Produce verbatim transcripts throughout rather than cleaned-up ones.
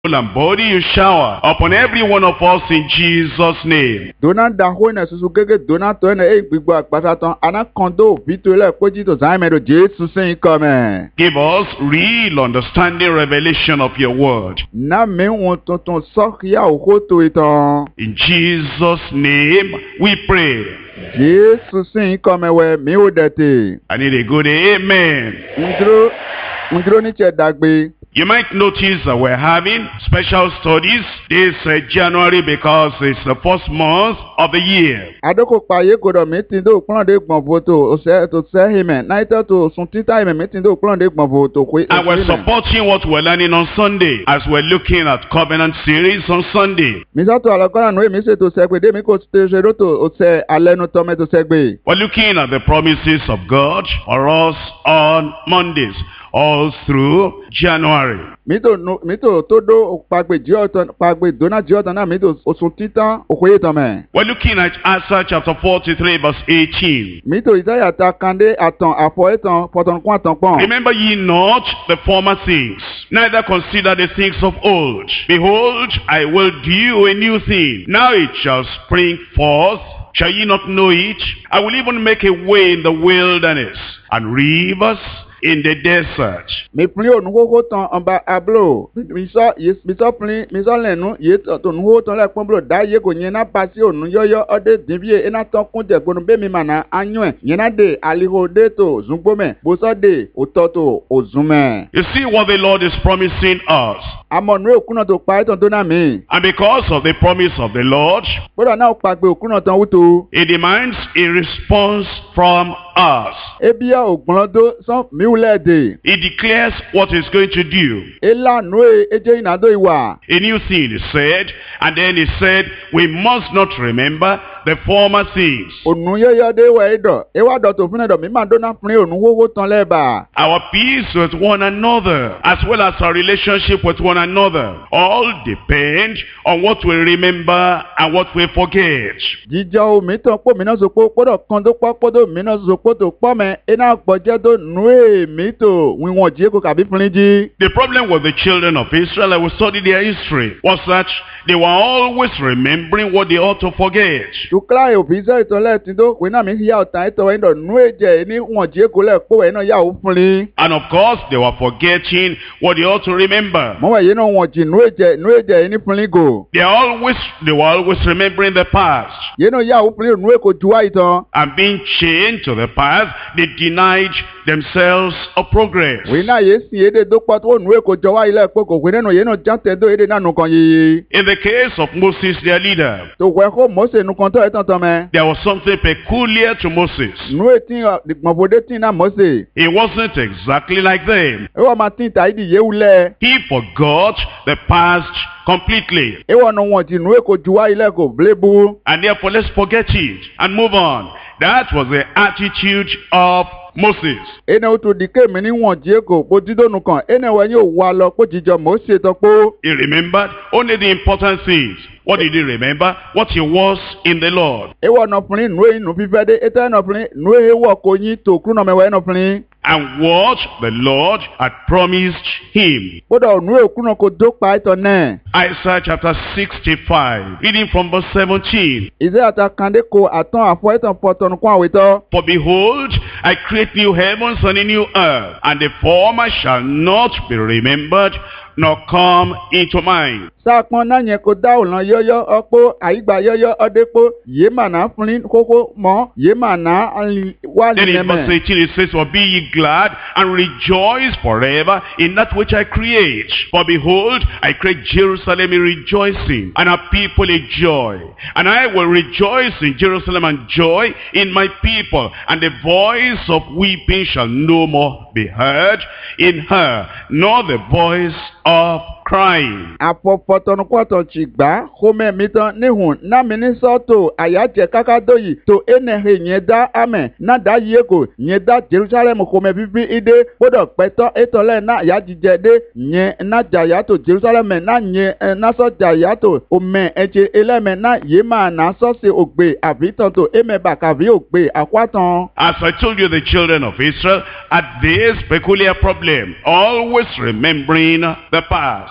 and body you shower upon every one of us in Jesus' name. Dona da hoina susu gege dona to ene e gbigbo agbasatan anakondo vito le koji to zaimedo Jesu sin come. Give us real understanding, revelation of your word. Na me won tonton so ya oko to itan. In Jesus' name we pray. Jesu sin come we mi o dete. I need a good amen. Ndro ndro ni che dagbe. You might notice that we're having special studies this uh, January because it's the first month of the year. Adoko paye kodo meeting do plan de gbon photo o se to se him night to sun tita him meeting do plan de gbon photo ko. And we're supporting what we're learning on Sunday as we're looking at covenant series on Sunday. Mi sa to alakora no mi se to se pe de mi ko te se to o se alenu to me to se gbe. We're looking at the promises of God for us on Mondays all through January. Mito no mito todo pagbe jiotan pagbe dona jiotan na mito osun titan okoye tan me. We're looking at Isaiah chapter forty-three verse eighteen. Mito Isaiah ta kande atan afo etan poton kwa tan pon. Remember ye not the former things, neither consider the things of old. Behold, I will do a new thing. Now it shall spring forth. Shall ye not know it? I will even make a way in the wilderness and rivers in the desert. Me plin o nuho ho tan amba ablo. Mi so yes mi so plin mi so lenu ye to nuho tan le pon blo da ye ko yen na pasi onu yoyo ode dinbie e na tan kun je gbonu be mi mana anyun yen na de aliho de to zungbo me bo so de ototo ozume. You see what the Lord is promising us. Amonu okuna to pa itan to na mi. And because of the promise of the Lord, Bodo na o pagbe okuna tan wuto. it demands a response from us. Ebia ogbondo so mi ulede. He declares what he's going to do. Ela noe eje inado iwa. A new thing is said, and then he said, we must not remember the former things. Onu yoyo de we edo. Ewa do to fun edo mi ma do na fun onu wowo tan leba. Our peace with one another, as well as our relationship with one another, all depend on what we remember and what we forget. Jija o mi tan po mi na so po podo kan do po podo mi na so po to po me ena gboje do nue mi to wi won je ko kabi funji. The problem with the children of Israel, I will study their history, was that they were always remembering what they ought to forget. Tu kla o bi se to le tin do we na mi ya o tan to we do nue je ni won je ko le po we na ya o funli. And of course, they were forgetting what they ought to remember. Mo wa ye no won ji nue je nue je ni funli go. They always, they were always remembering the past. Ye no ya o funli nue ko juwa itan. And being chained to the past, they denied themselves of progress. We na ye si ede do pa to nue ko jowa ile po ko we no ye no jante do ede na nu kan yi. In the case of Moses, their leader, To we ko Mose nu kan to etan tan me. there was something peculiar to Moses. Nue tin gbonbode tin na Mose. He wasn't exactly like them. E wa ma tin ta idi ye ule. He forgot the past completely. E wa no won ji nue ko juwa ile ko blebu. And therefore, let's forget it and move on. That was the attitude of Moses. Ene o to dike mi ni won je ko po didonu kan ene wa yo wa lo po jijo Mose to po. He remembered only the important things. What did he remember? What he was in the Lord. E wa no fun nue inu fi fede e ta no fun nue e wo ko yin to kru no me wa no fun. And what the Lord had promised him. Bodo nue kru no ko do pa ito ne. Isaiah chapter sixty-five, reading from verse seventeen. Ize ata kande ko atan afo etan poton kwa weto. For behold, I create new heavens and a new earth, and the former shall not be remembered, nor come into mind. Sakpon na yen ko da olan yoyo opo aigba yoyo odepo ye mana funni koko mo ye mana wa Then ni in verse me. eighteen it says, for be ye glad and rejoice forever in that which I create. For behold, I create Jerusalem a rejoicing, and her people a joy. And I will rejoice in Jerusalem and joy in my people. And the voice of weeping shall no more be heard in her, nor the voice of crying. Afo poton kwa to chigba home mitan nihun na minisoto ayaje kakadoyi to ene he nyeda ame na da yeko nyeda Jerusalem home bibi ide bodo peto etole na yajije de nye na jayato Jerusalem na nye na so jayato ome eje eleme na yema na so se ogbe abitan to eme bakavi ogbe akwatan. As I told you, the children of Israel had this peculiar problem, always remembering the past.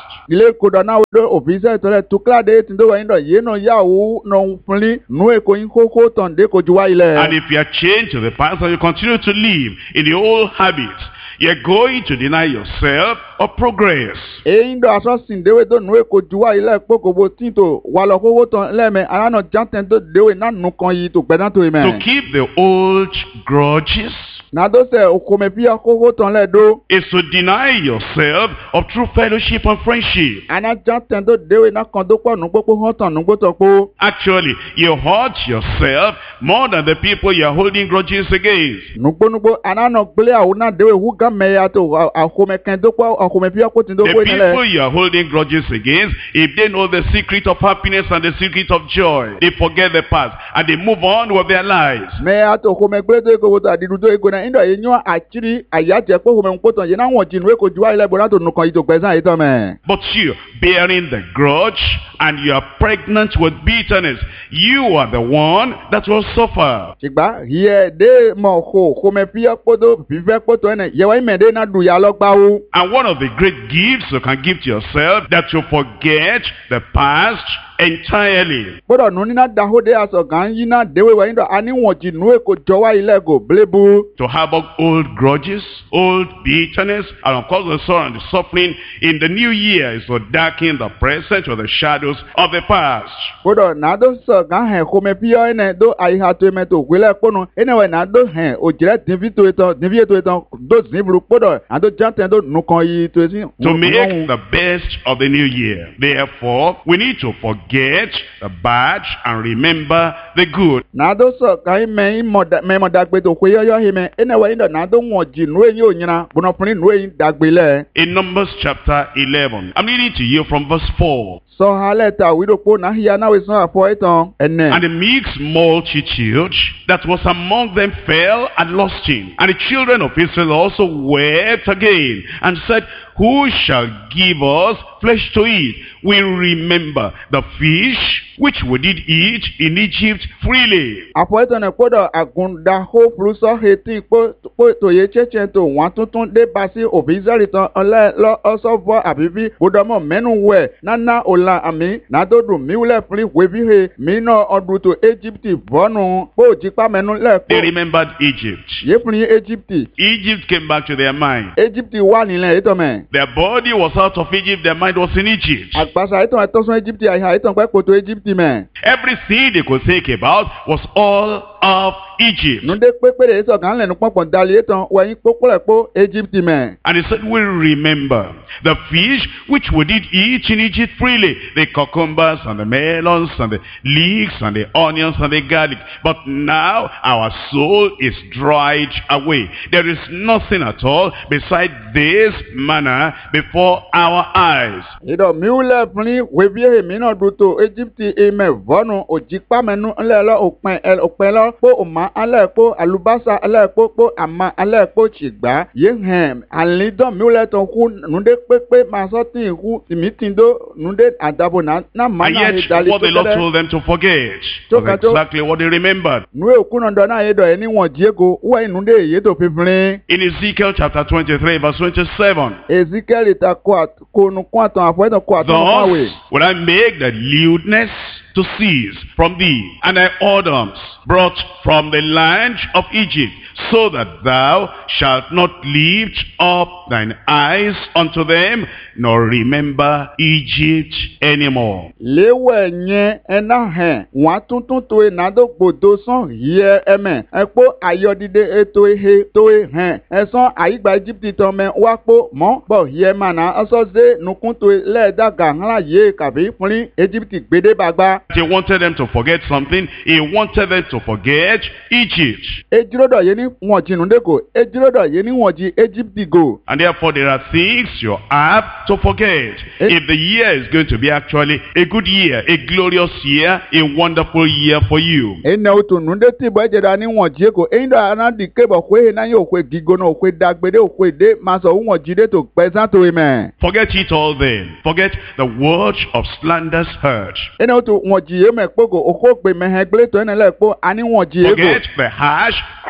Ile kodo na wodo ofisa tole tukla de tindo wa indo yeno ya wu no fli nu e ko yin koko ton de ko juwa ile. And if you are chained to the past and you continue to live in the old habits, you're going to deny yourself of progress. E indo aso sin dewe do nu e ko juwa ile poko bo tinto wa lo ko ton leme arano janten do dewe na nu kan yi to gbedan to ime. To keep the old grudges Na do se okome pia koko ton le do. is to deny yourself of true fellowship and friendship. Ana janten do dewe na kan do po nu popo hon ton nu gbo to po. Actually, you hurt yourself more than the people you are holding grudges against. Nugbo nugbo anano gble a una dewe hu ga me ya to akome ken do po akome pia ko tin do The ko ile. people you are holding grudges against, if they know the secret of happiness and the secret of joy, they forget the past and they move on with their lives. Me ya to ko me gble to ko to adidu to ego na indo enyo achiri ayaje po ko me nko ton ye na won jinu e ko juwa ile bo na to nu kan yi to gbesan yi to me. But you, bearing the grudge, and you are pregnant with bitterness, you are the one that will suffer. Sigba ye de mo ko ko me pia poto vive poto ene ye wa me de na du ya lo gba o. And one of the great gifts you can give to yourself, that you forget the past entirely. Bodo nu ni na da ho de aso gan yi na dewe wa indo ani won jinu e ko jowa ile go blebu. To harbor old grudges, old bitterness, and of course the sorrow and the suffering in the new year is to darken the present with the shadows of the past. Bodo na do so gan he ko me pia ene do ai ha to me to gwele ponu ene we na do he o jire tin vi to etan tin vi to etan do zin bru bodo and do janten do nu kan yi to sin. To make the best of the new year. Therefore, we need to forget the bad and remember the good. Na do so kan me mo da me mo dagbe to ko yoyo he me ene we indo na do won ji nu eyin onyina bono prin nu eyin dagbe le. In Numbers chapter eleven, I'm reading to you from verse four. So haleta we do po na hiya na we so afo etan ene. And the mixed multitude that was among them fell and lost him. And the children of Israel also wept again and said, who shall give us flesh to eat? We remember the fish which we did eat in Egypt freely. Afo etan e podo agunda ho fluso heti po po to ye cheche to wan tuntun de basi obizari tan ole lo oso vo abibi bodomo menu we nana ola ami na do du mi ule free we bi he mi no odu to Egypt bonu po jipa menu le They ko remembered Egypt. ye free Egypt Egypt came back to their mind. Egypt wa ni le eto me Their body was out of Egypt, their mind was in Egypt. agbasa eton eto so Egypt ai ha eton pe ko to Egypt me Everything they could think about was all of Egypt. nu de pepere so kan le nu popon dali eton we yin popole po Egypt me And he said, we remember the fish which we did eat in Egypt freely, the cucumbers and the melons and the leeks and the onions and the garlic. But now our soul is dried away. There is nothing at all beside this manna before our eyes. ido mi ule free we bi he mi no du to Egypt e me vonu ojipa menu le lo opin el opin lo po o ma ale po alubasa ale po po ama ale po chigba ye hem ali do mi ule ton ku nu de pepe ma so tin ku mi tin do nu de adabo na na And mana yet he dali what the to Lord de told them to forget To was ka to- exactly what they remembered. nu e ku no do na ye do e ni won diego we nu de ye to piprin In Ezekiel chapter twenty-three verse twenty-seven. Ezekiel ta ko at ko nu ko atan afo eton ko atan fa we Thus will I make the lewdness to cease from thee, and thy whoredoms brought from the land of Egypt, so that thou shalt not lift up thine eyes unto them, nor remember Egypt anymore. lewe nye ena he wan tuntun to e na do gbodo san ye eme epo ayodide eto ehe to e he esan ayigba Egypt to me wa po mo bo ye mana oso ze nukun to e le daga hanla ye kabi funri Egypt gbede bagba He wanted them to forget something. He wanted them to forget Egypt. ejirodo ye ni won jinu de ko ejirodo ye ni won ji Egypt go And therefore there are things you have to forget. Eh? If the year is going to be actually a good year, a glorious year, a wonderful year for you. ene otu nunde ti bo ejeda ni won ji ko eindo ana di ke bo kwe na yo kwe gigo no kwe dagbede o kwe de ma so won ji de to pesan to me Forget it all then. Forget the word of slanders heard. ene otu won ji e me pogo o ko pe me he gble to ene le po ani won ji e go Forget the harsh, cruel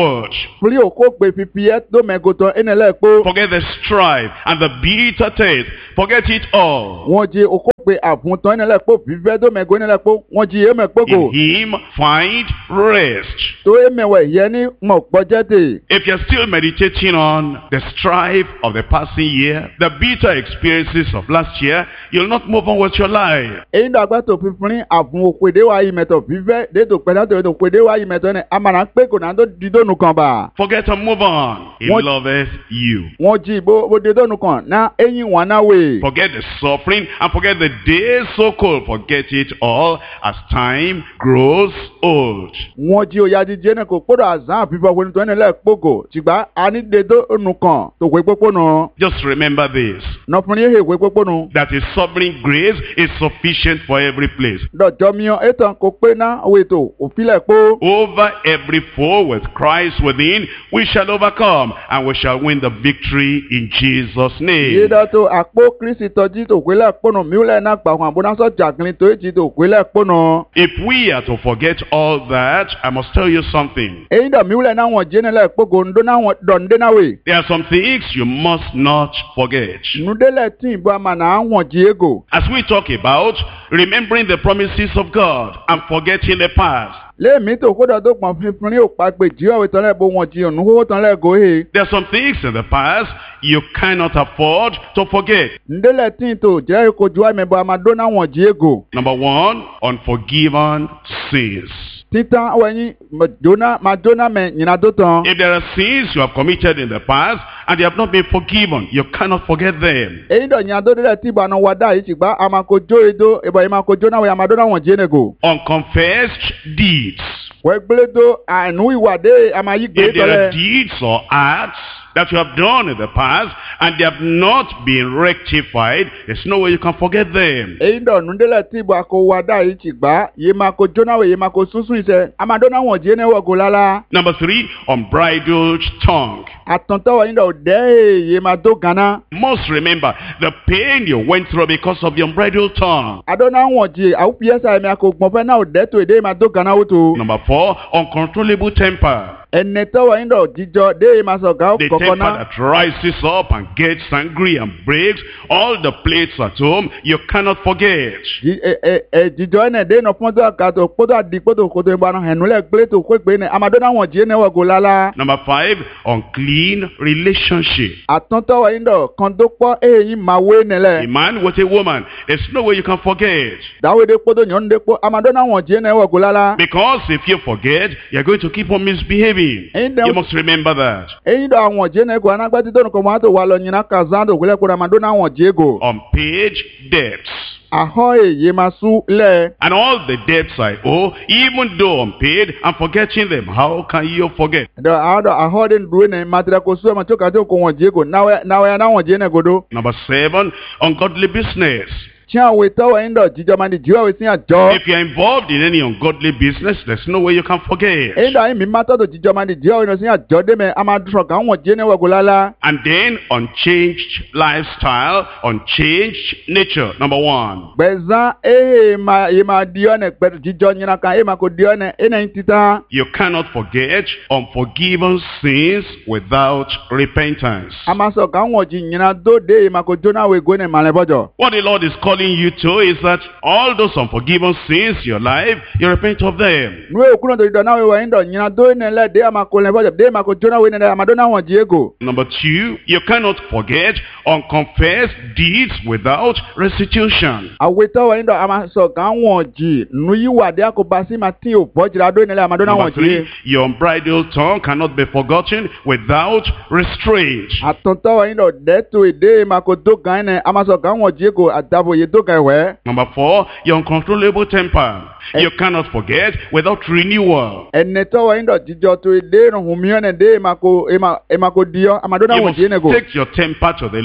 word. Fli oko pe pipiet do megoton enele po. Forget the strife and the bitter taste. Forget it all. Wọ́n jí oko pe àbùntàn enele po vive do mego enele po. Wọ́n jí eme pogo. In him find rest. To emewe yeni mo pojete. If you're still meditating on the strife of the passing year, the bitter experiences of last year, you'll not move on with your life. Eyin do agba to pipin àbùn òpèdè wa imeto vive de to peda to òpèdè wa imeto ne amana pe ko na do didonu kan ba. Forget and move on. He What? loveth you. Wọ́n jí bo bo didonu kan na eyin wọn na we. Forget the suffering and forget the days so cold. Forget it all as time grows old. Wọ́n jí oya jíjẹ náà kò kódà azan fífọ wẹni tó ẹni lẹ́ẹ̀kpógò tìgbà anídéédó onu kan tó wé pópó nù. Just remember this, Nọ̀fúnni yé wé pópó nù. that his sovereign grace is sufficient for every place. Dọ̀jọ́ miọ́ ètò kò pé ná wètò òfìlẹ̀ pó. Over every foe with Christ within, we shall overcome and we shall win the victory in Jesus' name. Yídọ̀ tó àpò Kristi tọ́jú tó wélẹ̀ kpónù miúlẹ̀ náà gbà wọn àbúrásọ̀ jàkìlì tó èjì tó wélẹ̀ kpónù. If we are to forget all that, I must tell you something. Èyí dọ̀ miúlẹ̀ náà wọ̀n jẹ́ nílẹ̀ kpógò ńdó náà wọ̀n dọ̀ndé náà wè. There are some things you must not forget. Nùdélẹ̀ tí ìbú àmà náà wọ̀n jí égò. As we talk about remembering the promises of God and forgetting the past, Léèmí tó kódà tó pọ̀n fífún ní òpá pé jíwáwé tán lẹ́ẹ̀bù wọn jí ònú kókó tán lẹ́ẹ̀gò he. there are some things in the past you cannot afford to forget. Ndélẹ̀ tí ì tó jẹ́ kojú àmẹ́bọ̀ àmàdó náà wọ̀n jí égò. Number one, unforgiven sins. Títan wẹ̀yìn Jóná máa jóná mẹ́ nyìnà tó tán. If there are sins you have committed in the past and they have not been forgiven, you cannot forget them. Èyí dọ̀ nyìnà tó délẹ̀ tí ìbànú wa dá yìí ṣùgbọ́n àmàkójó edó ìbọ̀ yìí máa kójó náà wẹ̀ àmàdó náà wọ̀n jí égò. Unconfessed deeds. Wẹ́ gbélédó àìnú ìwàdé àmàyí gbé If there tọ́lẹ̀. are deeds or acts that you have done in the past and they have not been rectified, there's no way you can forget them. Èyí dọ̀ nùdélẹ̀ tí ìbọ̀ àkó wa dá yìí ṣùgbọ́n yìí máa kójó náà wẹ̀ yìí máa kó súnsún ìṣẹ́ àmàdó náà wọ̀n jí ẹ́ wọ̀gò lálá. Number three, unbridled tongue. Àtọ̀ntọ́wọ̀ yìí dọ̀ dẹ́ yìí máa dó gánà. Must remember the pain you went through because of the unbridled tongue. Àdó náà wọ̀n jí àwùpìyẹ́sà ẹ̀mí àkógbọ̀n fẹ́ náà dẹ́ tó èdè máa dó gánà wò tó. Number four, uncontrollable temper. Ẹnẹtọ́wọ̀ yìí dọ̀ jíjọ dé yìí máa sọ̀gá The kọ̀kọ́ temper náà. that rises up and gets angry and breaks all the plates at home, you cannot forget. Jí- ẹ- ẹ- ẹ- jíjọ ẹnẹ dé iná pọ́ńtò àkàtọ̀ pọ́ńtò àdì pọ́ńtò kòtò ìbánu ẹ̀nulẹ̀ gbélé tó kó ìpè ní àmàdó náà wọ̀n jí ẹ́ wọ̀gò lálá. Number five, unclean relationship. Àtọ̀ntọ́wọ̀ yìí dọ̀ kan tó pọ̀ èyí máa wé A nílẹ̀. man with a woman, there's no way you can forget. Dáwédé pọ́ńtò yọ̀ ń dé pọ́ àmàdó náà wọ̀n jí ẹ́ wọ̀gò lálá. Because if you forget, you're going to keep on misbehaving. Ain't there- You must remember that. Èyí dọ̀ àwọn jí ẹ́ kó anágbátí tó nìkan mọ́ àtò wà lọ nyina kazan tó gbélé kó àmàdó náà wọ̀n jí égò. Unpaid debts. Àhọ́ èyí máa sú lẹ̀. And all the debts I owe, even though unpaid, I'm forgetting them. How can you forget? Dọ̀ àwọn dọ̀ àhọ́ dé ndúwé ní màtìrẹ́ kó sú ẹ̀ máa tó kàtó kó wọ̀n jí égò náwẹ́ náwẹ́ náà wọ̀n jí ẹ́ godo. Number seven, ungodly business. Tí àwọn ìtọ́wọ̀ yín dọ̀ jíjọ máa di jíwáwé sí àjọ. If you're involved in any ungodly business, there's no way you can forget. Èyí dọ̀ àyìn mi máa tọ́tò jíjọ máa di jíwáwé sí àjọ dé mẹ́ a máa dúró kà wọ̀n jí ẹ́ wọ̀gò lálá. And then unchanged lifestyle, unchanged nature. Number one. Gbẹ̀zán èyí máa èyí máa di ọ́nẹ̀ gbẹ̀dọ̀ jíjọ nyina kan èyí máa kó di ọ́nẹ̀ èyí náà ń títà. You cannot forget unforgiven sins without repentance. A máa sọ kà wọ̀n jí nyina dóde èyí máa kó jóná wẹ̀ gónẹ̀ màlẹ́ bọ́jọ̀. What the Lord is calling you to is that all those unforgiven sins in your life, you repent of them. Nuwe okuno to dona we waindo nyina do ne le de amako le boje de mako jona we ne amadona won jiego. Number two, you cannot forget unconfessed deeds without restitution. Aweto waindo amaso kan won ji nuyi wade akobasi mati o bojira do ne le amadona Number won three, ji. your unbridled tongue cannot be forgotten without restraint. Atonto waindo de to de mako do gan ne amaso kan won jiego adabo ye do gan we. Number four, your uncontrollable temper. You cannot forget without renewal. Eneto waindo jijo to de no humio ne de mako ema emako dio amadona You won must ji ne go. take your temper to the Lord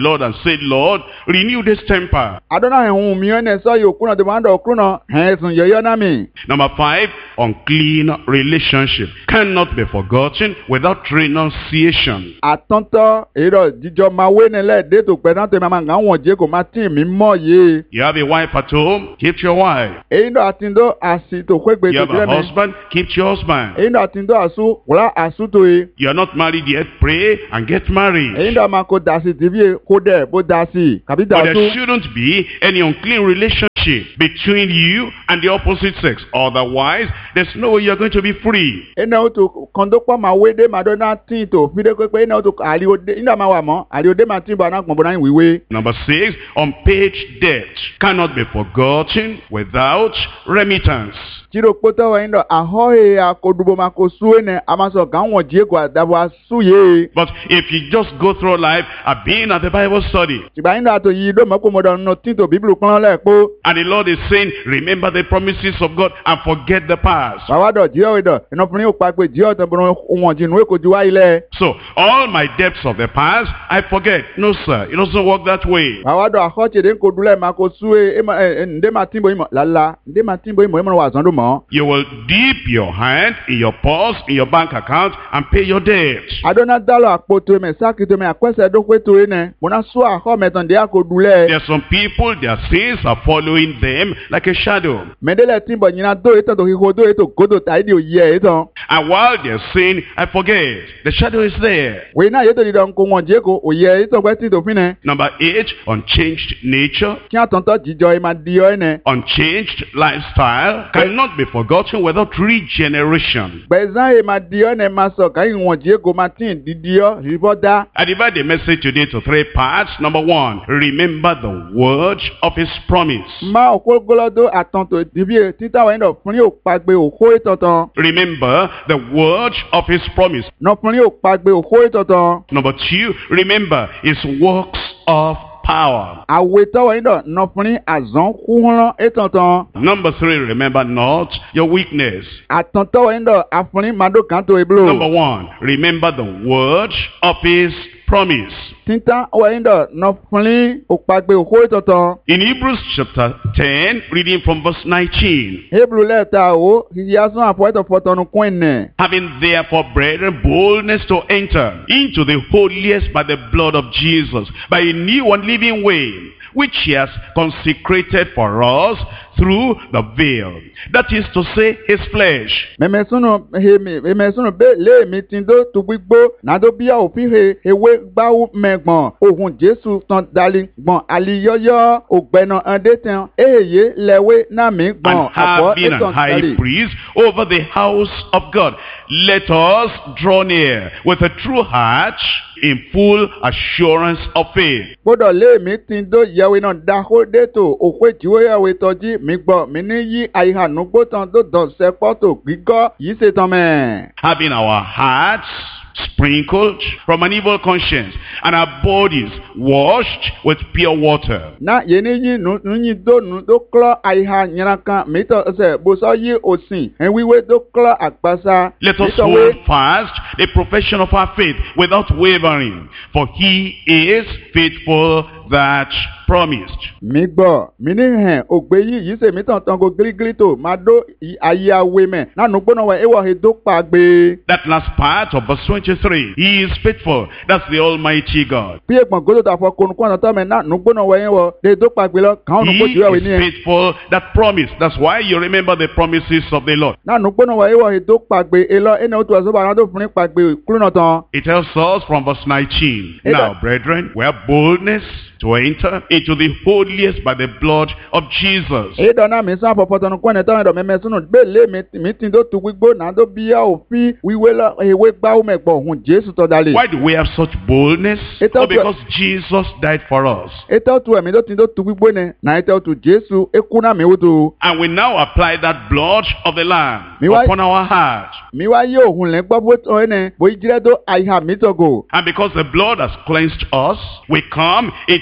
Lord and say, Lord, renew this temper. Adona ehun mi ene so yo kuna de mando kuna hesun yoyo na mi. Number five, unclean relationship cannot be forgotten without renunciation. Atonto ero jijo ma we ne le de to pe na to ma nga won je ko ma tin mi mo ye. You have a wife at home, keep your wife. Eyin do atindo asi to kwegbe You to have a dire me. husband, keep your husband. Eyin do atindo asu wala asu to e. You are not married yet, pray and get married. Eyin do ma ko dasi tibi ko de bo dasi kabi But there dasu. shouldn't be any unclean relationship between you and the opposite sex. Otherwise, there's no way you're going to be free. Ena o to kondo pa ma we de ma do na tin to fi de ko pe ena o to ali o de ina ma wa mo ali o de ma tin bo na gbon bo na wiwe. Number six, unpaid debt cannot be forgotten without remittance. Chiro poto wa ndo aho e akodubo makosu ene amaso kan won je ko adabo asu ye. But if you just go through life uh, being at the Bible study, Tiba ndo ato yi do mako mo do no tin to Bible kan le po. and the Lord is saying, remember the promises of God and forget the past. Baba do je o do eno fun o pa pe je o to bo won jinu e ko ju wa ile. So, all my debts of the past, I forget. No, sir, it doesn't work that way. Baba do aho che de ko dule makosu e nde ma tin bo imo lala nde ma tin bo imo imo wa zan do mo. You will dip your hand in your purse, in your bank account, and pay your debt. Adona dalo apoto me sakito me akwese do kwe to ene mo na so aho meton de akodule. There are some people, their sins are following them like a shadow. Mendele tin bo nyina do eto to ko do eto godo ta ide o ye eto. And while they're saying, I forget, the shadow is there. We na yeto di don ko won je ko o ye eto gbe tin to fine. Number eight, unchanged nature, Ki atonto jijo e ma di o ene. unchanged lifestyle cannot be forgotten without regeneration. Gbezan e ma di o ne ma so kan won je ko ma tin di di o riboda. I divide the message today to three parts. Number one, remember the word of his promise. Ma okogolodo atonto dibi tita wa ndo fun o pagbe o ko itotan. Remember the word of his promise. No fun o pagbe o ko itotan. Number two, remember his works of power. Awe to wa ndo no fun azon kuhun itotan. Number three, remember not your weakness. Atonto wa ndo afun mado kan to eblo. Number one, remember the word of his promise. Tinta wa ndo no fun o pagbe o ko itotan. In Hebrews chapter ten, reading from verse nineteen. Hebrew letter o hiyasun apoeto fotonu kwenne. Having therefore, brethren, boldness to enter into the holiest by the blood of Jesus, by a new and living way, which he has consecrated for us through the veil, that is to say, his flesh. Memesunu hemi memesunu be le mi tindo tu gbigbo na do bia òfin he ewe gbawo megbon ohun Jésù tan dali gbon aliyoyo ogbena andeten eheye lewe na mi gbon And apo having an eton high dali. priest over the house of God, let us draw near with a true heart in full assurance of faith. Gbọ́dọ̀ le mi tindo yewe na da ho de to okwe jiwe yewe toji mi gbo mi ni yi aihanu gbotan do don se poto gigo yi se tan me. Having our hearts sprinkled from an evil conscience and our bodies washed with pure water. Na yeni yi nu nu yi do nu do klo aiha nyirakan mi to se bo so yi osin en wiwe do klo agbasa. Let us Mi to hold we- fast the profession of our faith without wavering, for he is faithful that promised. mi gbọ́ mi ní hẹn ògbé yìí yìí ṣe mi tàn tán go gírígírí tó máa dó i- ayé awe mẹ́ nánú gbóná wẹ̀ ewọ́ he dó pa gbé. That last part of verse twenty-three, he is faithful. That's the Almighty God. bí ègbọ̀n gbọ́dọ̀ tó àfọ konu kọ́nà tán mẹ́ nánú gbóná wẹ̀ yẹn wọ lè dó pa gbé lọ kàn ọ́nù He gbójú ẹ̀wẹ̀ is ní ẹ̀. faithful that promised. That's why you remember the promises of the Lord. nánú gbóná wẹ̀ ewọ́ he dó pa gbé e lọ ẹni ó tó ẹ̀sọ́ bá tó fún ní pa gbé kúrúnà tán. It tells us from verse nineteen. Hey, Now, that- brethren, we have boldness to enter into the holiest by the blood of Jesus. èyí dọ̀nà mi sàn fọ̀fọ̀ tọ̀nù kọ́ni tán ẹ̀dọ̀ mẹ́mẹ́ sínú gbé lé mi mi ti dó tu gbígbó náà tó bí yá òfin wíwé lọ ewé gbáwó mẹ́gbọ̀ òhun Jésù tọ́ dalẹ̀. Why do we have such boldness? It tells Oh, because Jesus died for us. ètò tu ẹ̀mí tó ti dó tu gbígbó ni náà ètò tu Jésù ekú náà mi wó tu. And we now apply that blood of the Lamb Me why- upon our heart. mi wá yé òhun lẹ́ gbọ́ bó tọ́ ẹni bó jíjẹ́ tó àyíká mi tọ̀gò. And because the blood has cleansed us, we come into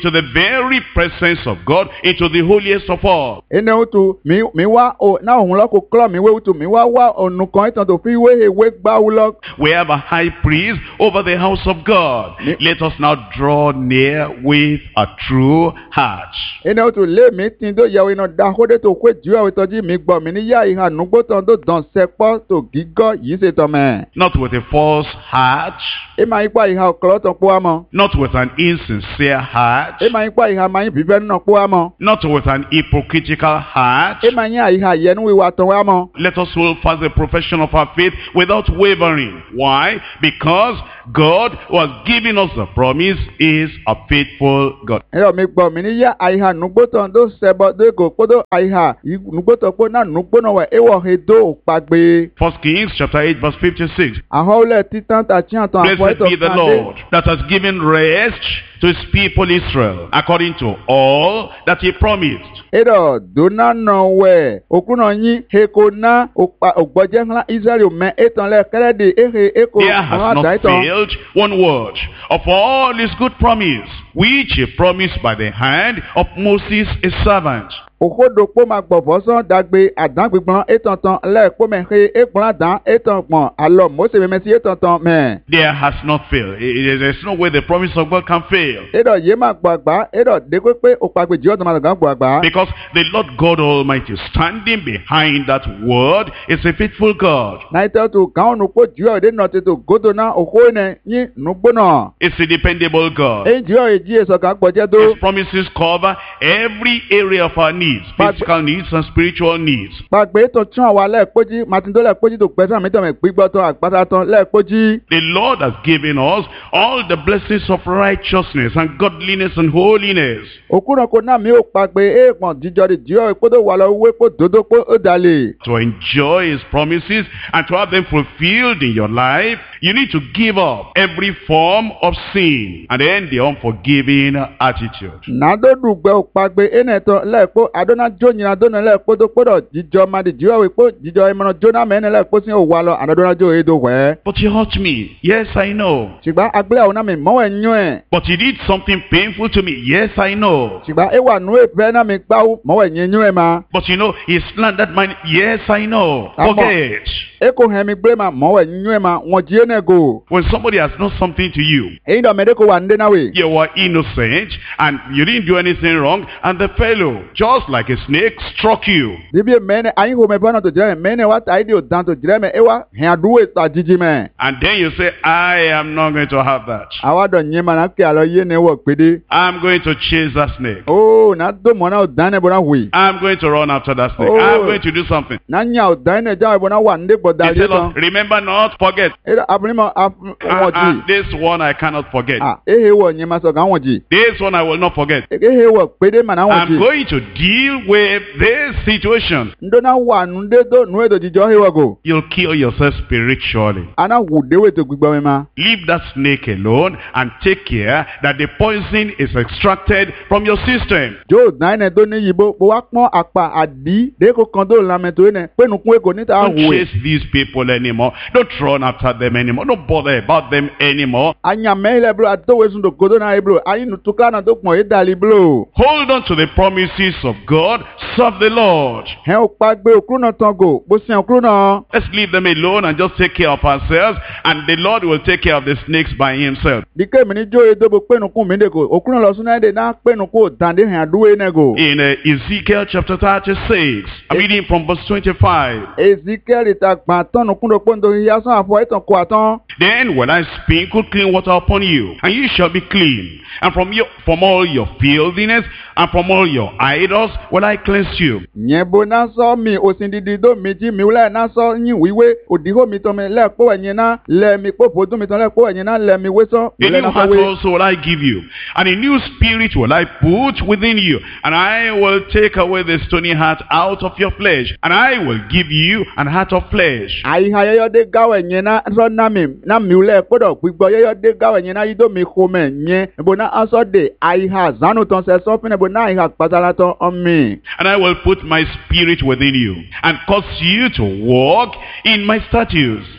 into the very presence of God, into the holiest of all. ene utu mi mi wa o na ohun lo ko klo mi we utu mi wa wa onu kan itan to fi we ewe gba u lo. We have a high priest over the house of God. Let us now draw near with a true heart. ene utu le mi tin do yawo ina da hode to kwe ju awe toji mi gbo mi ni ya iha nugbo ton do dan sepo to gigo yi se to me. Not with a false heart. e ma ipa iha oklo ton po amo. Not with an insincere heart. e ma ipa iha ma yin bibe no po amo. Not with an hypocritical heart. e ma yin iha yenu wi wa ton wa mo. Let us hold fast the profession of our faith without wavering. Why? Because God who has given us the promise is a faithful God. Ero mi gbo mi ni ya iha nugbo ton do sebo do go podo iha nugbo to po na nugbo no we e wo he do pagbe. First Kings chapter eight verse fifty-six. Ahole titan ta chi an ton Blessed be the Lord that has given rest to his people Israel according to all that he promised. Ero dona no we okuno yin he ko na ogboje nla Israel me etan le kredi ehe eko There has not failed one word of all his good promise which he promised by the hand of Moses his servant. Okodo po ma gbofo san dagbe adan gbigbon etan tan le po me he egbon adan etan pon alo Mose me si etan tan me. There has not failed. There is no way the promise of God can fail. Edo ye ma gbagba edo de ko pe opagbe ji o ma gan gbagba. Because the Lord God Almighty standing behind that word is a faithful God. Na ito to kan nu po ji o de no te to godo na oko ne yin nu gbona. It's a dependable God. E ji o e ji eso kan gboje do. His promises cover every area of our needs, physical needs and spiritual needs. Gbagbe to tun wa le poji matin do le poji to pesan mi to me gbigbo to agbata ton le poji. The Lord has given us all the blessings of righteousness and godliness and holiness. Okuna ko na mi o pagbe e pon jijo de ji o podo wa lo we po dodo po o dale. To enjoy his promises and to have them fulfilled in your life, you need to give up every form of sin and then the unforgiving attitude. Na do dugbe o pagbe ene to le po adona jonyi adona le po do podo jijo ma de ji o we po jijo e mo jona me ne le po sin o wa lo adona jo e do we. But you hurt me. Yes, I know. Sigba agle o na mi mo we nyu e. But you did something painful to me. Yes, I know. Sigba e wa nu e pe na mi gba mo we nyu e ma. But you know, he slandered mine. Yes, I know. Forget. Eko he mi gbe ma mo we nyu e ma won ji ene go. When somebody has done something to you, e ndo me de ko wa nde na we. You were innocent and you didn't do anything wrong, and the fellow, just like a snake, struck you. Bibi mene ayin ho me bana to jere mene wa ta ide o dan to jere me e wa he aduwe ta jiji me. And then you say, I am not going to have that. Awa do nyi ma na ke alo ye ne wo pede. I'm going to chase that snake. Oh, na do mo na o dan ne bona hui. I'm going to run after that snake. Oh. I'm going to do something. Na nya o dan ne ja bona wa nde boda He ye said, ton. remember not, forget. E abunimo Uh, won uh, ji. this one I cannot forget. Ah, e he wo nyi ma so kan won ji. This one I will not forget. E he wo pede ma na won I'm ji. going to deal with this situation. Ndo na wa nu de do nu e do jijo he wo go. You'll kill yourself spiritually. Ana wu de we to gbigbo me ma. Leave that snake alone and take care that the poison is extracted from your system. Jo dan ne do ni yibo bo wa pon apa adi de ko kan do la me to ne pe nu kun e ko ni ta Don't hu. chase these people anymore. Don't run after them anymore. Don't bother about them anymore. Anya mele bro ato we sun do godo na e bro ayin nu tukla na to pon e dali bro. Hold on to the promises of God. Serve the Lord. He o pa gbe okru na tan go bo sin okru na. Let's leave them alone and just take care of ourselves, and the Lord will take care of the snakes by himself. Dike mi ni jo e do bo pe nu kun mi de ko okru na lo sun na de na pe nu ko dan de han aduwe ne go. In uh, Ezekiel chapter thirty-six, I'm reading from verse twenty-five. Ezekiel ta gba tan nu kun do pon do ya san afo itan ko atan. Then will I sprinkle clean water upon you, and you shall be clean. And from your from all your filthiness and from all your idols will I cleanse you. Yen bo na so mi osin didi do mi ji mi wule na so yin wiwe odiho mi to mi le po yen na le mi po podun mi to le po yen na le mi we so. A new heart also will I give you, and a new spirit will I put within you, and I will take away the stony heart out of your flesh, and I will give you an heart of flesh. Ai ha yo de gawe yen na so na mi na mi wule podo gbigbo yo de gawe yen na yido mi ko me yen bo na aso de ai ha zanu ton se so fine bo na ai ha patala ton on me. And I will put my spirit within you, and cause you to walk in my statutes,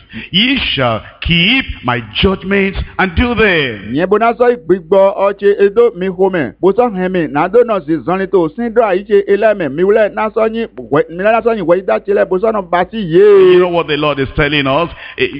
Ye shall keep my judgments and do them. Nye bona so gbigbo oche edo mi home. Bo so hemi na do no si zonli to sin do aiche eleme mi wule na so yin mi na so yin we da chele bo so no ba ti ye. You know what the Lord is telling us?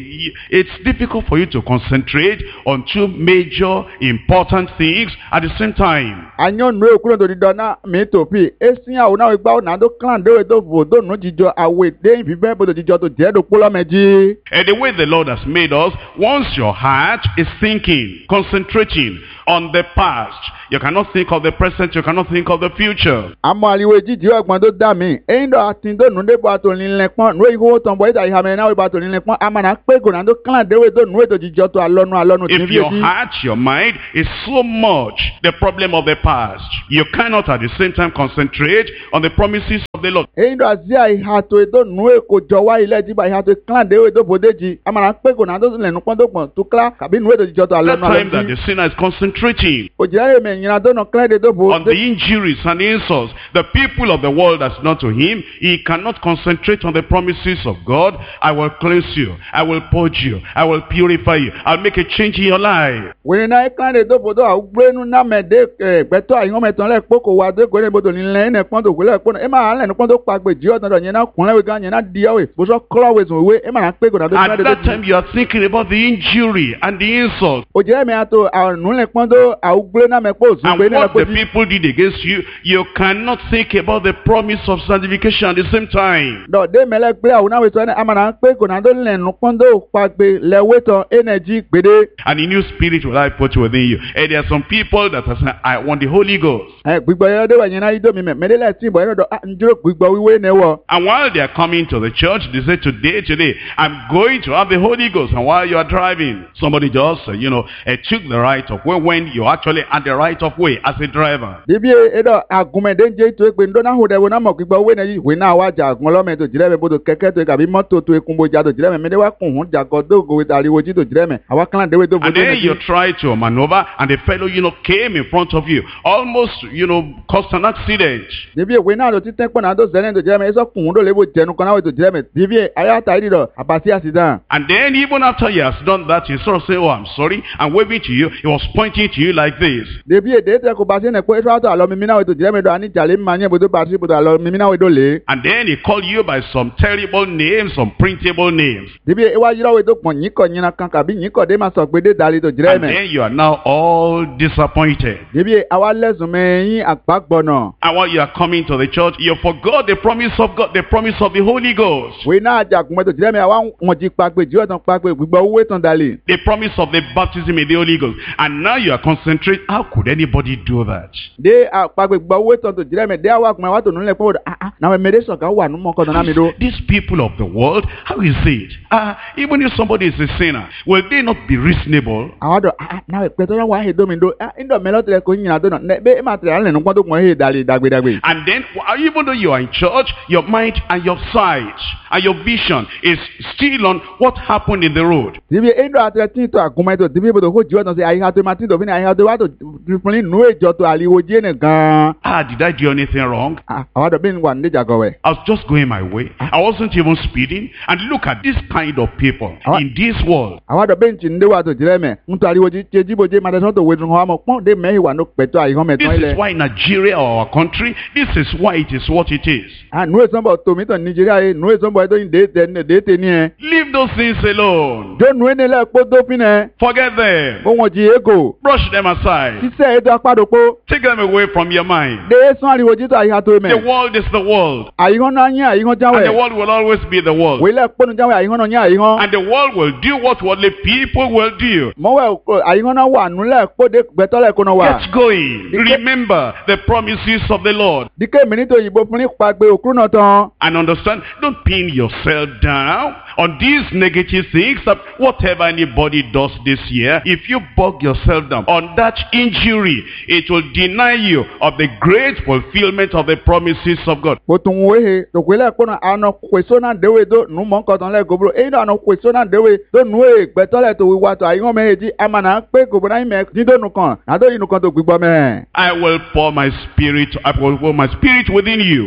It's difficult for you to concentrate on two major important things at the same time. Anyo nu ekuro do di do na mi to pi. Esin a ona we gba na do clan do do vo do nu jijo awe de bi be bo do jijo to je do polo meji. And the way the Lord has made us, once your heart is thinking, concentrating on the past, you cannot think of the present, you cannot think of the future. Amo aliwe jiji ogbon do da mi. Eyin do atin do nu de bo ato ni lepon nu iho ton boy da iha me na we ba to ni lepon amana pe go na do clan de we do nu do jijo to alonu alonu tin If your heart, your mind is so much the problem of the past, you cannot at the same time concentrate on the promises of the Lord. Eyin do azia iha to do nu e ko jo wa ile ji ba iha to clan de we do bodeji amana pe go na do le nu pon do pon to kla kabi nu we do jijo to That alonu time that alonu. the sinner is concentrating O jere me nyina do no clan de do bo. on the injuries and insults the people of the world has done to him, he cannot concentrate on the promises of God. I will cleanse you, I will purge you, I will purify you, I'll make a change in your life. We na clan de do bo do agbenu na me de gbeto ayin me ton le poko wa de go ne bo do ni le ne pon do go le pon e ma le nu pon do pa gbe ji o don do yen na kunle we gan yen na di we bo so crawl we so we e ma na pe go na do At clan de that do. time you are thinking about the injury and the insult O jere me ato anu le pon do agbenu na me po so and pe ne le what po the ji. people did against you. You cannot think about the promise of sanctification at the same time. Do de me le gbe awuna we so ne amana pe go na do le nu pon do pa gbe le we ton energy gbede. And a new spirit will I put within you. And there are some people that are saying, I want the Holy Ghost. Eh gbigbo yo de wa yen na ido mi me me de le tin bo yen do njuro gbigbo wiwe ne wo. And while they are coming to the church, they say, today, today, I'm going to have the Holy Ghost. And while you are driving, somebody just, uh, you know, uh, took the right of way when you actually had the right of way as a driver. Bibi edo agume de nje to egbe ndo na ho de wo na mo gbigbo we na yi we na wa ja agun lo me to jire me bodo keke to gabi moto to ekunbo ja to jire me me de wa kun hun ja go do go we tari wo ji to jire me awa kan de we do And then you try to maneuver, and the fellow, you know, came in front of you, almost, you know, caused an accident. Bibi we na do ti ten po na do zelen to jire me so kun do le bo jenu kan na we to jire me bibi aya ta ri do abasi accident. And then even after he has done that, he sort of say, oh, I'm sorry, and waving to you. He was pointing to you like this. Bibi de te ko basi ne ko e to alo mi mi na we to jire me do ani jale ma nye bodo basi bodo alo mi mi na we do le. And then he called you by some terrible names, some printable names. Bibi e wa yiro we do pon yin ko yin na kan ka bi yin ko de ma so pe de dali to jire And me. then you are now all disappointed. Bibi awa lesun me yin apagbona. And while you are coming to the church, you forgot the promise of God, the promise of the Holy Ghost. We na ja kun me to jire me awa won ji pa pe ji o ton pa pe gbigbo we ton dali. The promise of the baptism in the Holy Ghost. And now you are concentrating. How could anybody do that? De pa pe gbigbo we ton to jire me de awa kun me wa to nu le po ah ah na me de so ka wa nu mo ko na mi do. These people of the world, how is it? Uh, even if somebody is a sinner, will they not be reasonable? Awa do ah na pe to wa he do mi do ah indo me lo tele ko yin na do na be ma tele le nu pon to mo he dali dagbe dagbe. And then, even though you are in church, your mind and your sight and your vision is still on what happened in the road. Dibi indo atre tin to agunme to dibi bo to ho ji o ton se ayi ha to ma tin to bi na ayi ha to wa to fun nu ejo to aliwo je ne gan. Ah, did I do anything wrong? Ah awa do bi wa nde jago we. I was just going my way. I wasn't even speeding. And look at this kind of people in this world. Awa do bi nti nde wa to jire me nto aliwo ji je jibo je ma de so to we dun ho mo pon de me wa no pe to ayi ho me ton This ile. is why Nigeria, our country, this is why it is what it is. Ah nu e so bo to mi to Nigeria e nu e so bo do de de de te ni e. Leave those things alone. Do nu e ne le po do pin e. Forget them. Bo won ji ego. Brush them aside. Ti se e do apadopo. Take them away from your mind. De so aliwo ji to ayi ha to me. The world is the world. Ayi ho na yin ayi ho And the jawe. world will always be the world. We le ponu jawe ayi ho na yin ayi ho. And the world will do what worldly people will do. Mo we ayi ho na wa nu le po de gbeto le ko na wa. Get going. Remember the promises of the Lord. Dike mi ni to yibo fun ni pa gbe okru na tan. And understand, don't pin yourself down on these negative things. That whatever anybody does this year, if you bog yourself down on that injury, it will deny you of the great fulfillment of the promises of God. Bo tun we he to kwe le ko na ano kweso na dewe do nu mo nkan tan le gobro. E do ano kweso na dewe do nu e gbeto le to wi wa to ayi ho me heji amana pe gobro na me din do nu kan. Na do yin nu kan to gbigbo me. I will pour my spirit, I will pour my spirit within you.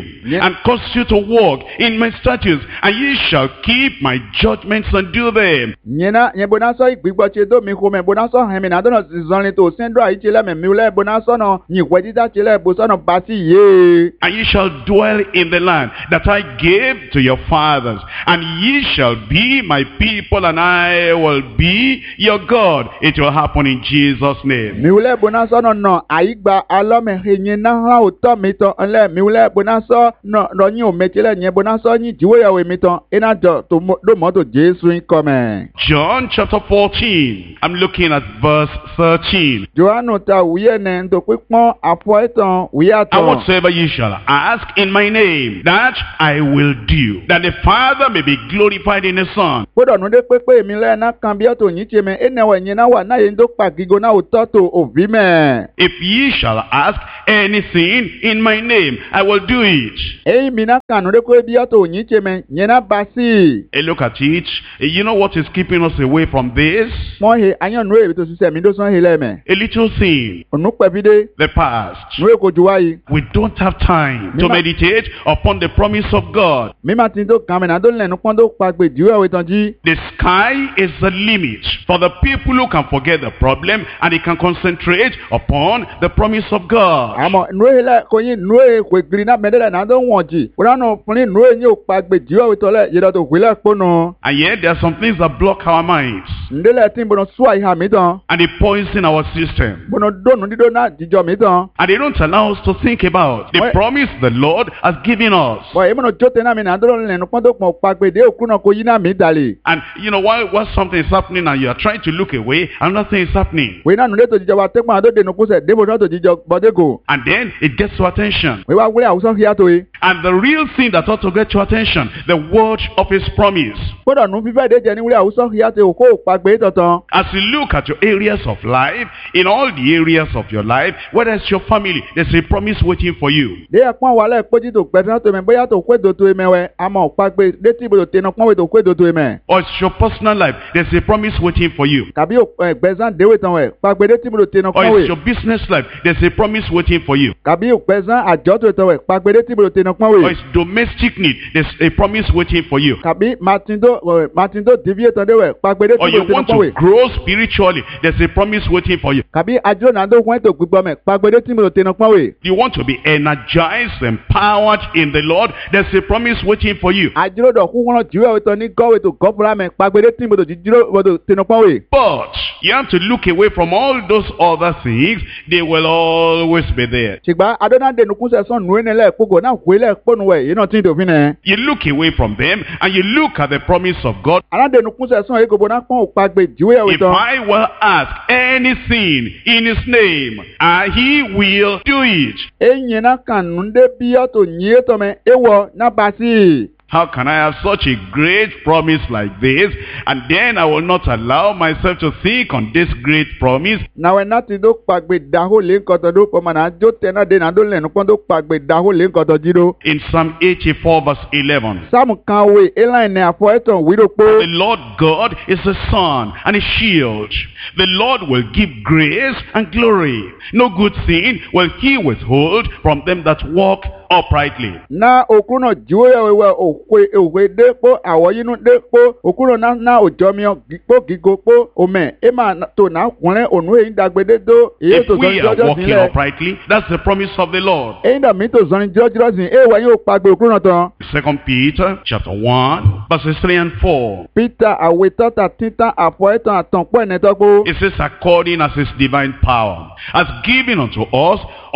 Yeah. and cause you to walk in my statutes, and ye shall keep my judgments and do them. nyena nye bonaso igbigbo che do mi home bonaso hemi na dono zizonli to sendro ai chele me miule bonaso no nyi kwedida chele bosono basi ye. And ye shall dwell in the land that I gave to your fathers, and ye shall be my people, and I will be your God. It will happen in Jesus' name. miule bonaso no no aigba alome henye na ha uto mito nle miule bonaso no no nyi o mechele nye bonaso nyi jiwo ya we mito ina do to do moto Jesu come. John chapter fourteen. I'm looking at verse thirteen. Johannu ta wiye ne ndo pipon afo etan wiya And ton. whatsoever ye shall ask in my name, that I will do, that the Father may be glorified in the Son. Podo nu de pepe mi le na kan bi to yin che me enewe yin na wa na ye ndo pa gigo na uto to ovi me. If ye shall ask anything in my name, I will do it. E mi na kan nu de ko bi to yin che me yin na basi. Hey, look at it. You know what is keeping us away from this? Mo he anyan nu e to sise mi do son he le me. A little thing, Onu pe bi de the past. nu e ko juwa yi. We don't have time to Mima- meditate upon the promise of God. Mi ma tin do kan me na do le nu pon do pa gbe diwe we tan ji. The sky is the limit for the people who can forget the problem and they can concentrate upon the promise of God. Amo nu e le ko yin nu e ko gri na me de le na do won ji. Ora no fun ni nu e yin o pa gbe diwe we to le ye do to gbe le pono. And yet there are some things that block our minds Ndele tin bono suwa iha mi tan. and they poison our system. Bono do nu dido na jijo mi tan. And they don't allow us to think about the Wait. promise the Lord has given us. Boy, e mono jote na mi na do le nu pon do pon pa gbe de oku na ko yin na mi dale. And you know, while, while something is happening and you are trying to look away, another thing is happening. We na nu le to jijo wa te pon ado de nu ku se de bo to jijo bode go. And then it gets your attention. We wa wure awuso hiya to e. And the real thing that ought to get your attention, the word of his promise. Bodo nu fi fe de je ni wure awuso hiya to o ko pa gbe totan. As you look at your areas of life, in all the areas of your life, whether it's your family, there's a promise waiting for you. De e pon wa le poji to gbe to me boya to kwe do to e mewe amo pa gbe de ti bo te na pon we to kwe do to e me. Or it's your personal life, there's a promise waiting for you. Kabi o gbe zan de we tan we pa gbe de ti bo te na Or pon it's we. your business life, there's a promise waiting for you. Kabi o gbe zan ajo to tan we pa gbe de ti bo te na pon Or we. it's domestic need, there's a promise waiting for you. Kabi Martindo Martindo devie tan de we pa gbe de Or ti you bo te na want pon we. to grow spiritually, there's a promise waiting for you. Kabi ajo na do kwen to gbigbo me pa gbe de ti bo te na pon we. You want to be energized, empowered in the Lord, there's a promise waiting for you. Ajiro do ku won jiwe we to ni go we to go fura me pa gbe de ti bo to jiro bo to te na pon we. But you have to look away from all those other things. They will always be there. Sigba adona de nu ku se son nu ene le pogo na ku le ponu we yi na tin do fi ne. You look away from them and you look at the promise of God. Ala de nu ku se son e go bo na pon o pa gbe jiwe we If to. I will ask anything in his name, and he will do it. Enyi na kan nu de bi o to nyi to me ewo na basi. How can I have such a great promise like this, and then I will not allow myself to think on this great promise? Na we na ti do pa gbe da ho le nkan to do po ma na jo te na de na do le nu pon do pa gbe da ho le nkan to jiro. In Psalm eighty-four verse eleven. Sam kan we eline ne afo eton wi do po. The Lord God is a sun and a shield. The Lord will give grace and glory. No good thing will he withhold from them that walk uprightly. Na okuno jiwo ya wewe okwe okwe de po awo yinu de po okuno na na ojo mi po gigo po ome e ma to na kunle onu e dagbede do e If to we so are jojo walking sinle uprightly, that's the promise of the Lord. e nda mi to zoni jojo sin e wa yin o pa gbe okuno tan. Second Peter chapter one verses three and four. Peter awe tata tita afo etan atan po ene to po. It says, according as his divine power has given unto us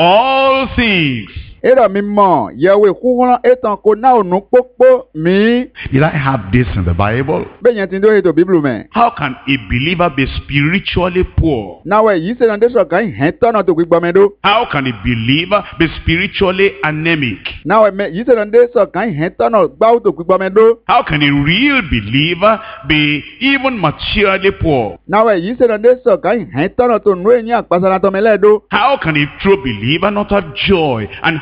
all things. Era mi mo yewe kuhun etan ko na onu popo mi. Did I have this in the Bible? Be yen tin do e to Bible me. How can a believer be spiritually poor? Na we yi se na de so kan hen to na to gbigbo me do. How can a believer be spiritually anemic? Na we me yi se na de so kan hen to na gba o to gbigbo me do. How can a real believer be even materially poor? Na we yi se na de so kan hen to na to nu enyi apasara to me le do. How can a true believer not have joy and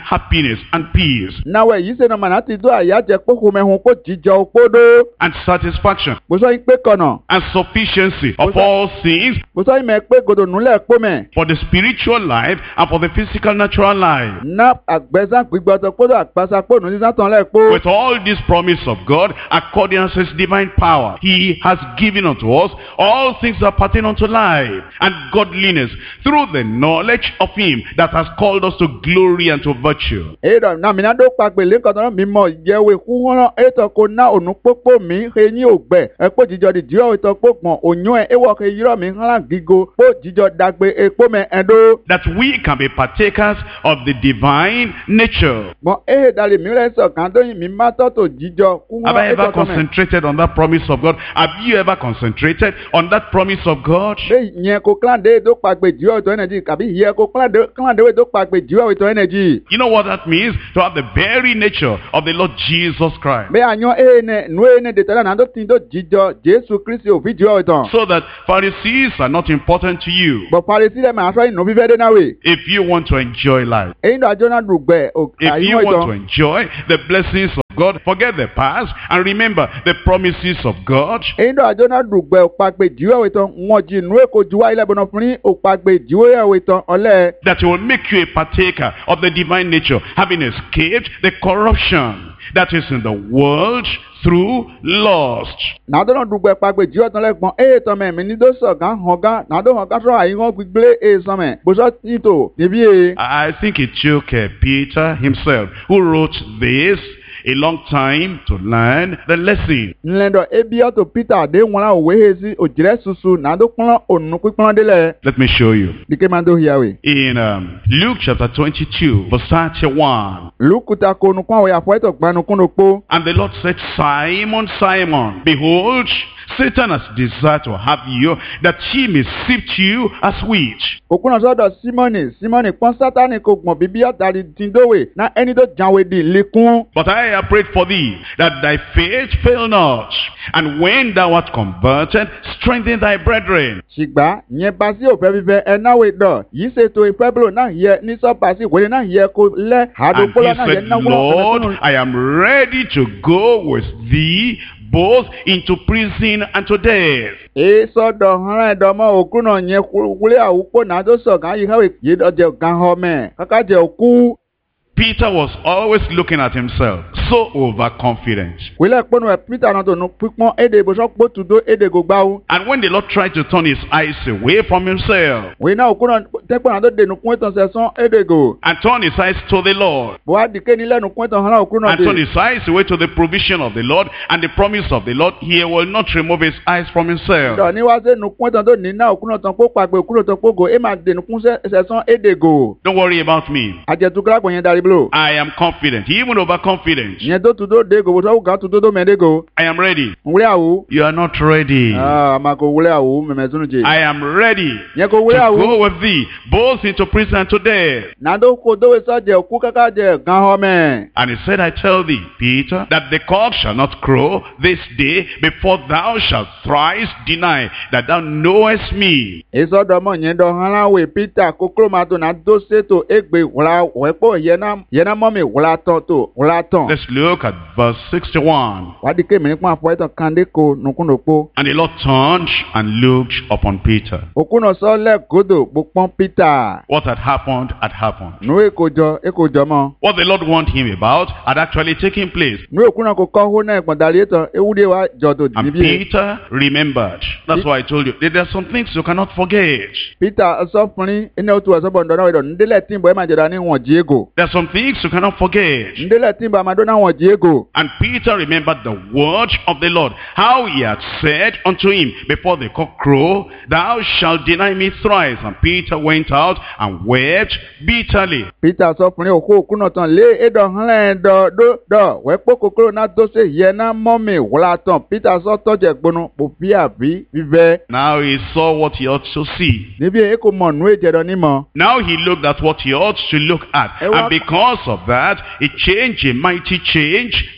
happiness and peace nawe yi se no mana ti do aya je po home hun ko jijo opodo and satisfaction bo so yin pe kono and sufficiency of all things bo so yin me pe godo nule po me for the spiritual life and for the physical natural life. na agbeza gbigbo to podo apasa po nu sisan ton le po. With all this promise of God, according to his divine power, he has given unto us all things that pertain unto life and godliness through the knowledge of him that has called us to glory and to virtue. Edo na mina do pa pele kan ton mi mo jewe ku won eto ko na onu popo mi eyin ogbe epo jijo di dio eto popon onyo e ewo ke yiro mi han gigo po jijo dagbe epo me endo. That we can be partakers of the divine nature. Mo e dali mi re so kan do yin mi ma to to jijo ku won. Have I ever concentrated on that promise of God? Have you ever concentrated on that promise of God? Be yen ko clan de do pa pe dio to energy kabi ye ko clan de clan de we do pa pe dio to energy. You know what that means? To have the very nature of the Lord Jesus Christ. Be anyo e ne nu e ne de tala na do tin do jijo Jesu Christ o video itan. So that Pharisees are not important to you. But Pharisee dem aso inu bi fede na we. If you want to enjoy life, E ndo ajo na dugbe o if you want to enjoy the blessings of God, forget the past and remember the promises of God. E ndo ajo na dugbe o pa pe dio itan won ji nu e ko juwa ile bono fun o pa pe dio e itan ole. That will make you a partaker of the divine nature, having escaped the corruption that is in the world through lust. Na do na dugbe pa pe dio tan legbon e tan me mi ni do so gan hoga na do hoga so ayi won gbigble e so me bo so tito nibi e. I think it took uh, Peter himself who wrote this a long time to learn the lesson. Nlendo ebia to Peter de won la owe hezi ojire susu na do pon onu pipon dele. Let me show you. Dike man do here we. In um, Luke chapter twenty-two, verse thirty-one. Luke ta ko nu kon we afo to gbanu kun opo. And the Lord said, Simon, Simon, behold, Satan has desired to have you, that he may sift you as wheat. Okuna so do Simoni, Simoni pon Satan ko gbon bibi atari tindowe na eni do janwe di lekun. But I have prayed for thee, that thy faith fail not. And when thou art converted, strengthen thy brethren. Sigba yen basi o fe vive enawe do. Yi se to ifeblo na ye ni so basi wele na ye ko le hado And he pola na ye said, na wo. Lord, I am ready to go with thee both into prison and to death. E so do han do mo okuna yen wule awupo na do so kan yi hawe ye do je kan ho me. Kaka je oku. Peter was always looking at himself, so overconfident. Wile ponu e Peter na do no pipon ede bo so po tudo ede go gbawo. And when the Lord tried to turn his eyes away from himself We na okuna te pon na do de no kun ton se son ede go. and turn his eyes to the Lord, Bo adike ni lenu kun ton han okuna and turn de. his eyes away to the provision of the Lord and the promise of the Lord, he will not remove his eyes from himself. Do ni wa se no kun ton do ni na okuna ton po pa pe okuna ton po go e ma de no kun se se son ede go. Don't worry about me. Ajetu gra ko yen dari blow. I am confident, even overconfident. Yen do tudo de go bo so ga tudo do me de go. I am ready. Wule awu. You are not ready. Ah ma ko wule awu me me sunu je. I am ready Yen ko to wule awu. go with thee both into prison and to death. Na do ko do we so je ku kaka je gan ho me. And he said, I tell thee, Peter, that the cock shall not crow this day before thou shalt thrice deny that thou knowest me. E so do mo yen do han la we Peter ko kro ma to na do se to egbe wula we po yen na yen na mo me wula ton to wula ton. Let's look at verse sixty-one. Wa di ke mi ni pon afo eto kande ko nukun opo. And the Lord turned and looked upon Peter. Okuno so le godo bo pon Peter. What had happened had happened. Nu e ko jo e ko jo mo. What the Lord warned him about had actually taken place. Nu okuno ko ko ho na igbon dari eto ewude wa jo to And di bi. Peter remembered. That's why I told you, that there are some things you cannot forget. Peter so funny ene otu so bon do na we do ndele timbo e ma je da ni won ji ego. There are some things you cannot forget. Ndele timbo ma do na won ji ego. And Peter remembered the word of the Lord, how he had said unto him before the cock crow, thou shalt deny me thrice. And Peter went out and wept bitterly. Peter so funny oko okuno ton le e do han le do do do we po kokoro na do se ye na mo mi wula ton. Peter so to je gbonu po fi abi vive. Now he saw what he ought to see. Nibi e ko mo nu e je do ni mo. Now he looked at what he ought to look at. And because of that, a change, a mighty change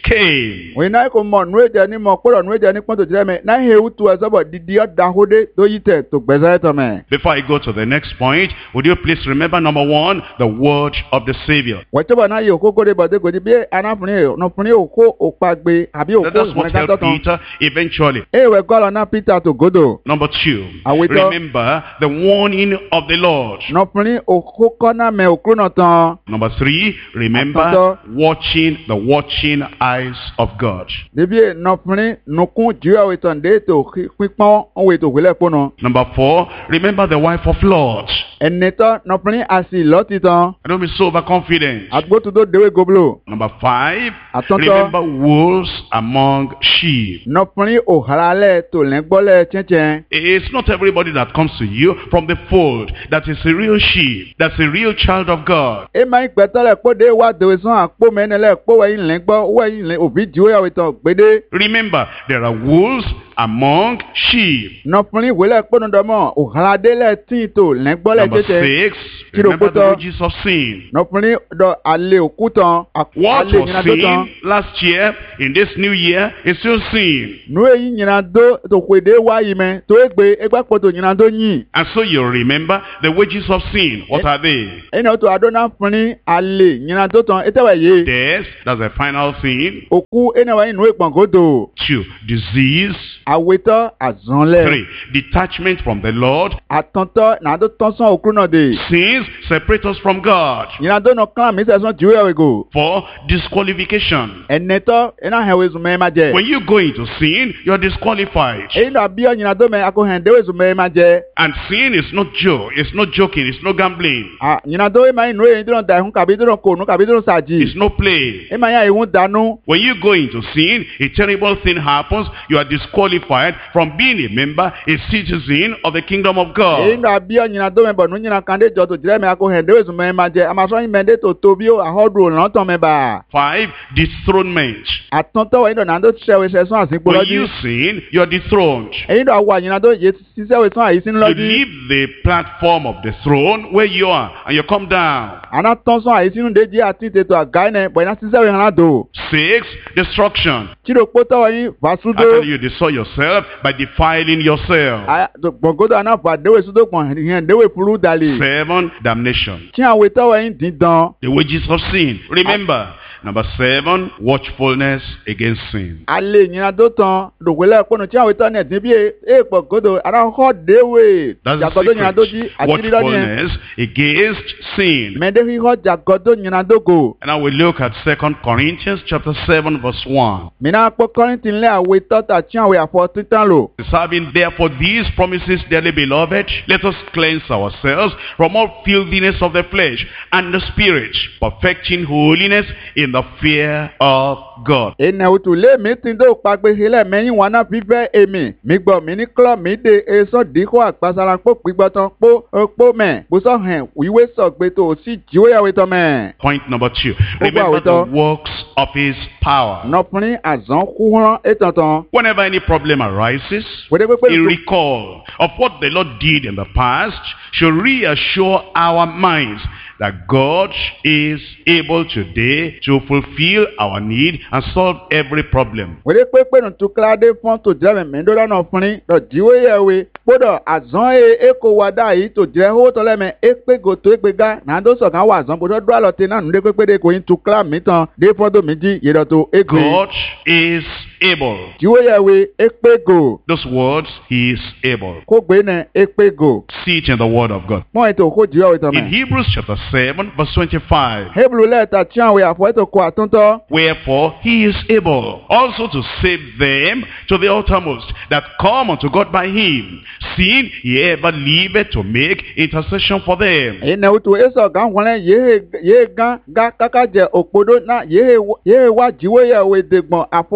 came. We na ko mo nu eje ni mo poro nu eje ni pon to jire me na he utu esobo didi oda hode to yite to gbese to me. Before I go to the next point, would you please remember number one, the word of the Savior. We to ba na ye okoko de bode go di bi anafun no fun oko opagbe abi oko That's what helped Peter eventually. E we go na Peter to godo. Number two, Awito. remember the warning of the Lord. No fun okoko na me okro tan. Number three, remember Atonto. watching the watching eyes of God. Debi no fun nukun jiwa we tan de to pipon on we to wele pono. Number four, remember the wife of Lot. Eneto no fun asi loti tan. And don't be so overconfident. Agbo to do dewe goblo. Number five, Atonto. remember wolves among sheep. No fun o halale to lengbole chenchen. It's not everybody that comes to you from the fold that is a real sheep, that's a real child of God. E ma ipeto le po de wa de so apo me ne le po we yin lengbo we yin le obi jiwe ya we tan gbede. Remember, there are wolves among sheep. No fun wele po no do mo o halade le tin to lengbole Number chenchen. six, Kilo remember the poto. wages of sin. No fun do ale okutan What ale was nyina do tan. sin last year, in this new year, is still sin. Nu eyin nyina do to kwede wa yi me to egbe egba poto nyina do yin. And so you remember the wages of sin. What are they? Eno to adona fun ale nyina do tan etewe ye. Death, that's the final thing. Oku enewa inu epon godo. Two, disease. Aweto azonle. Three, detachment from the Lord. Atonto na do ton son okru no de. Sins separate us from God. Nyina do no kan mi se son jiwe we go. Four, disqualification. Eneto ena hewe zu me ma je. When you go into sin, you're disqualified. Eyin do abi o nyina do me ako hen dewe zu me ma je. And sin is not joke, it's not joking, it's not gambling, Ah nyina do e ma inu eyin do da hun kabi do ko nu kabi do saji. it's no play. E ma ya ehun danu. When you go into sin, a terrible thing happens. You are disqualified from being a member, a citizen of the kingdom of Eyin God. do abi o nyina do me bo nu nyina kan de jo to jire me ako hen dewe zu me ma je. Ama so yin me de to to bi o ahodu o na ton me ba. Five, dethronement. Atonto we do na do se we se son asinpo When you loji. sin, you're dethroned. Eyin do awa nyina do ye si se we son ayi sin You loji. leave the platform of the throne where you are and you come down. Ana ton son ayi sinu de ji ati te to aga ne bo na si se we han do. Six, destruction. Chiro poto yin vasudo. Actually, you destroy yourself by defiling yourself. Aya gbogodo ana fa dewe sudo pon hen dewe furu dali. Seven, damnation. Ti awe to yin dindan. The wages of sin. Remember, number seven, watchfulness against sin. Ale nyina do tan do wele ponu ti awe to ne din bi e gbogodo ana ho dewe. That's the Jagodo nyina do ji secret. ati ri lo ni. Watchfulness against sin. Me de hi ho jagodo nyina do go. And now we look at Second Corinthians chapter seven verse one. Mina po Korintin le awe to ta ti awe afo titan lo. Having therefore these promises, dearly beloved, let us cleanse ourselves from all filthiness of the flesh and the spirit, perfecting holiness in the fear of God. Ene utu le mi tin do pagbe hele meyin wana fife emi mi gbo mi ni klo mi de eso diko apasara po pigbo tan po po me bo so hen iwe so gbe to si jiwe yawe to me. Point number two. Remember the works of his power. No prin azan kuran etantan. Whenever any problem arises, We de a pe recall of what the Lord did in the past should reassure our minds that God is able today to fulfill our need and solve every problem. we de pe pe nu tu klade fon to jere me do na prin do jiwe yawe podo azan e eko wada yi to jere ho to le me e pe go to e pe ga na do so kan wa azan bo do do alo te na nu de pe pe de ko yin tu kla mi tan de fon do mi ji ye do to e gbe. God is able. Jiwe yawe e pe go Those words, he is able. ko gbe ne e pe go. See it in the word of God. Mo eto ko jiwe yawe to In me. Hebrews chapter seven verse twenty-five. Hebrew letter ti awe afo eto ko atonto. Wherefore he is able also to save them to the uttermost that come unto God by him, seeing he ever liveth to make intercession for them. Ene utu eso gan wole ye ye gan ga kaka je opodo na ye ye wa jiwe yawe degbon afo eto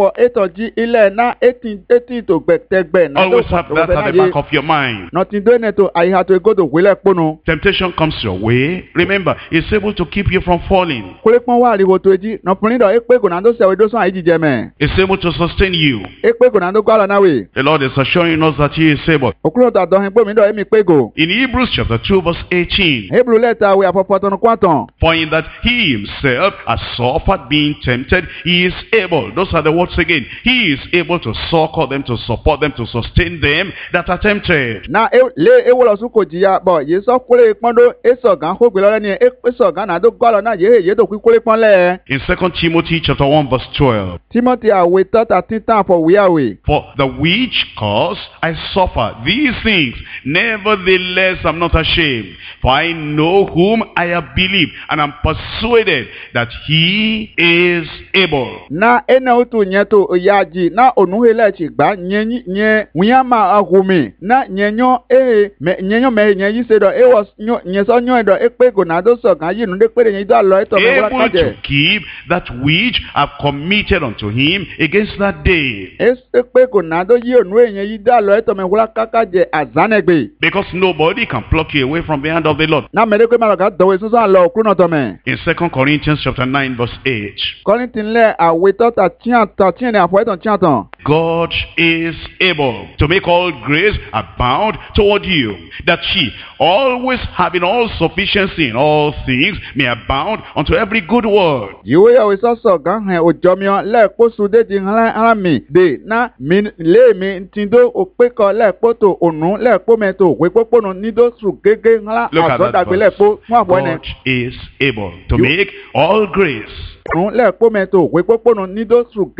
jí ilẹ̀ náà etí etí tó gbẹ̀tẹ̀gbẹ̀ náà Always have that at the back of your mind. nọtí dóni tó àyíká tó egodo wílẹ̀ kpónu. Temptation comes your way. Remember, it's able to keep you from falling. kúlẹ̀kpọ́n wà àríwó tó jí nọ̀pọ̀lì dọ̀ ekpe gònàdó sẹ̀wé dó sọ̀n àyíjíjẹ mẹ́. It's able to sustain you. ekpe gònàdó gbọ́dọ̀ náà wè. The Lord is assuring us that He is able. òkúrò tó àdọ̀hìn pé mi dọ̀ èmi pé gò. In Hebrews chapter two verse eighteen, hebrew lẹ́tà wẹ̀ àpọ̀pọ̀ tọ̀nù kwàtàn. for in that He Himself has suffered being tempted, He is able. Those are the words again. He is able to succor them, to support them, to sustain them that are tempted. na e lé ewúrọ̀ sún kò jìyà bọ̀ yìí sọ kúlẹ̀ pọ́ndó esọ̀gán hógbé lọ́rẹ́ ni esọ̀gán náà tó gbọ́dọ̀ náà yéé yéé tó kú kúlẹ̀ pọ́n lẹ̀. In Second Timothy chapter one verse twelve, timothy àwẹ̀ tọ́ta títàn fọ wíyàwé. for the which cause I suffer these things, nevertheless I'm not ashamed, for I know whom I have believed, and I'm persuaded that He is able. na ene otu nye to yaji na onuhele chigba nye nye wiama ahumi na nyenyo eh me nyenyo me nye yisedo e was nyo nye so nyo edo ekpe go na do so kan yi nu de pere nye do lo eto me wala Able kaje to keep that which I've committed unto Him against that day. es ekpe go na do yi onu enye yi do lo eto me wala kakaje azanegbe Because nobody can pluck you away from the hand of the Lord. na mere kwe ma ga do we so so lo okru no to me In Second Corinthians chapter nine verse eight, korintin le awe to ta tian ta tian afo eton tian ton God is able to make all grace abound toward you, that ye, always having all sufficiency in all things, may abound unto every good work. yiwe ya we so so gan he ojomio le po su de di hala hala mi de na mi le mi tindo o pe ko le po to onu le po me to we popo no ni do su gege hala Look at aso that dagbe le po fun afo ene God is able to You- make all grace nu le po me to we popo no ni do su